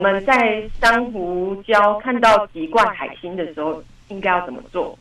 我们在珊瑚礁看到奇怪海星的时候，应该要怎么做？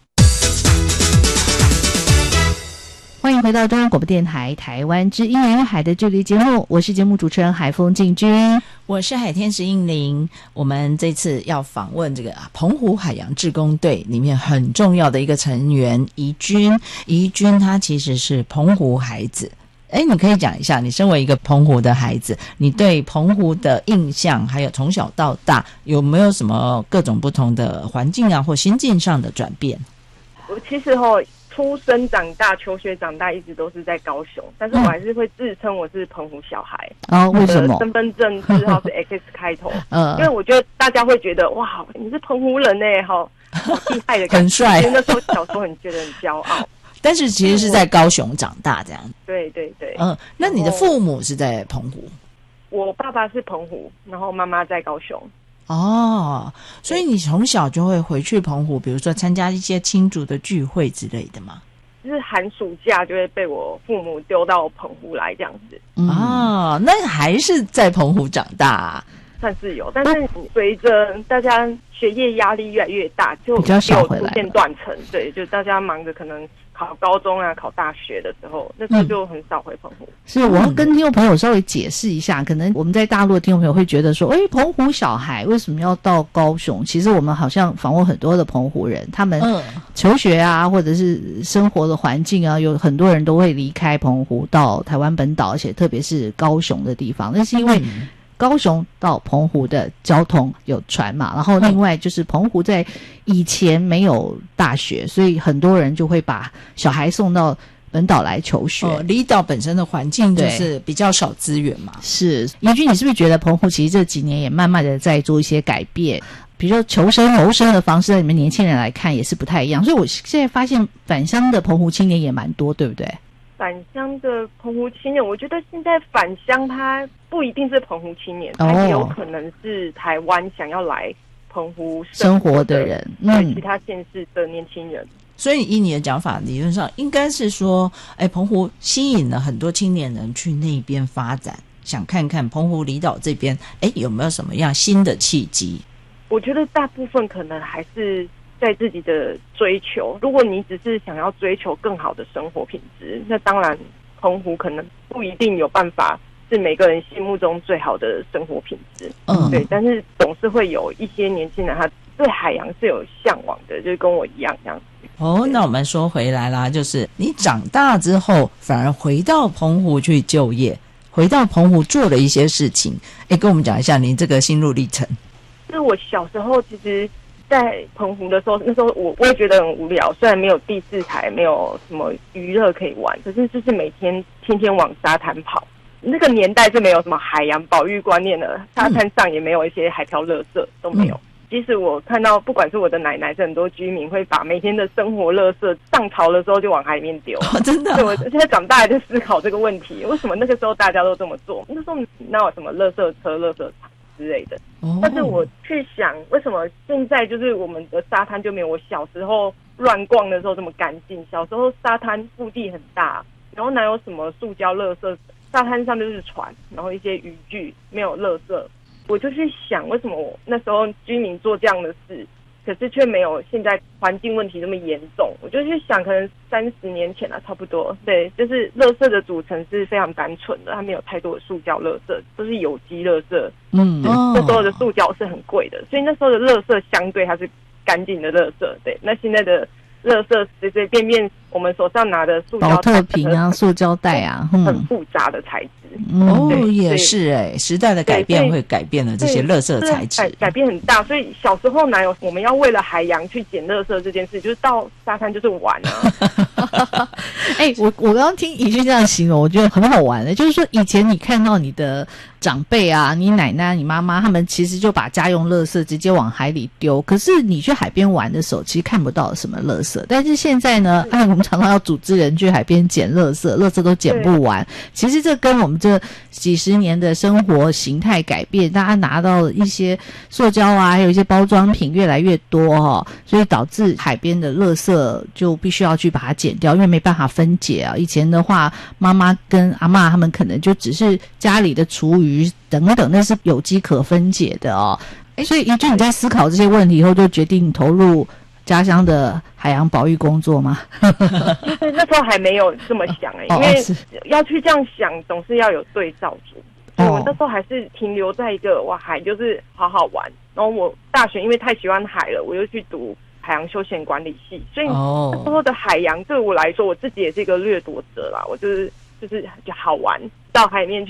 欢迎回到中央广播电台台湾之音与海的距离节目，我是节目主持人海风静君， 我是海天使应玲。我们这次要访问这个澎湖海洋志工队里面很重要的一个成员怡君。怡君她其实是澎湖孩子，你可以讲一下，你身为一个澎湖的孩子，你对澎湖的印象，还有从小到大有没有什么各种不同的环境啊或心境上的转变？ 我其实出生长大求学长大一直都是在高雄，但是我还是会自称我是澎湖小孩。 为什么？ 身份证字号是 X 开头。因为我觉得大家会觉得哇，你是澎湖人耶，好厉害的感觉， 很帅。 那时候小时候很觉得很骄傲。 但是其实是在高雄长大这样。 对对对。 那你的父母是在澎湖？ 我爸爸是澎湖，然后妈妈在高雄。 所以你从小就会回去澎湖，比如说参加一些亲族的聚会之类的吗？ 就是寒暑假就会被我父母丢到澎湖来这样子。 那还是在澎湖长大啊？ 算是有，但是随着大家学业压力越来越大，就比较少回来， 出现断层。对，就大家忙着可能考高中啊、考大学的时候，那时候就很少回澎湖。 是我要跟听众朋友稍微解释一下，可能我们在大陆的听众朋友会觉得说，澎湖小孩为什么要到高雄？其实我们好像访问很多的澎湖人，他们求学啊，或者是生活的环境啊，有很多人都会离开澎湖到台湾本岛，而且特别是高雄的地方，那是因为高雄到澎湖的交通有船嘛，然后另外就是澎湖在以前没有大学，所以很多人就会把小孩送到本岛来求学。 离岛本身的环境就是比较少资源嘛。 是，怡君，你是不是觉得澎湖其实这几年也慢慢的在做一些改变？比如说求生谋生的方式，在你们年轻人来看也是不太一样，所以我现在发现返乡的澎湖青年也蛮多，对不对？ 返乡的澎湖青年，我觉得现在返乡他不一定是澎湖青年，他也有可能是台湾想要来澎湖生活的人， 对其他县市的年轻人。 所以以你的讲法，理论上应该是说，澎湖吸引了很多青年人去那边发展，想看看澎湖离岛这边，有没有什么样新的契机？ 我觉得大部分可能还是在自己的追求。如果你只是想要追求更好的生活品质，那当然澎湖可能不一定有办法是每个人心目中最好的生活品质。对，但是总是会有一些年轻人他对海洋是有向往的，就是跟我一样这样子。 那我们说回来啦，就是你长大之后反而回到澎湖去就业，回到澎湖做了一些事情，跟我们讲一下您这个心路历程。 就是我小时候其实在澎湖的时候，那时候我也觉得很无聊，虽然没有第四台，没有什么娱乐可以玩，可是就是每天往沙滩跑。那个年代是没有什么海洋保育观念的，沙滩上也没有一些海漂垃圾都没有。即使我看到，不管是我的奶奶，是很多居民会把每天的生活垃圾上潮的时候就往海里面丢。 真的？ 对，我现在长大还在思考这个问题，为什么那个时候大家都这么做？那时候哪有什么垃圾车、垃圾场之类的？但是我去想，为什么现在就是我们的沙滩就没有我小时候乱逛的时候这么干净？小时候沙滩腹地很大，然后哪有什么塑胶垃圾？沙滩上就是船，然后一些渔具，没有垃圾。我就去想，为什么我那时候居民做这样的事，可是却没有现在环境问题这么严重？我就去想，可能30年前差不多。对，就是垃圾的组成是非常单纯的，它没有太多的塑胶垃圾，都是有机垃圾。那时候的塑胶是很贵的，所以那时候的垃圾相对它是干净的垃圾。对，那现在的垃圾随随便便我们手上拿的塑胶保特瓶啊、塑胶袋啊， 很复杂的材质。 也是时代的改变会改变了这些垃圾材质， 改变很大。所以小时候哪有我们要为了海洋去捡垃圾这件事，就是到沙滩就是玩啊。 我刚刚听怡君这样形容，我觉得很好玩的，就是说以前你看到你的长辈啊，你奶奶、你妈妈，他们其实就把家用垃圾直接往海里丢，可是你去海边玩的时候，其实看不到什么垃圾。但是现在呢，我们们常常要组织人去海边捡垃圾都捡不完。其实这跟我们这几十年的生活形态改变，大家拿到一些塑胶啊，还有一些包装品越来越多所以导致海边的垃圾就必须要去把它捡掉，因为没办法分解啊。以前的话，妈妈跟阿嬷他们可能就只是家里的厨余等等，那是有机可分解的所以怡君，你在思考这些问题以后，就决定投入家乡的海洋保育工作吗？ 那时候还没有这么想因为要去这样想，总是要有对照组。我那时候还是停留在一个海就是好好玩。然后我大学因为太喜欢海了，我又去读海洋休闲管理系，所以那时候的海洋对我来说，我自己也是一个掠夺者啦。我就是好玩，到海里面去